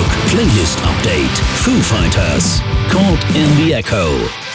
Playlist Update. Foo Fighters. Caught in the Echo.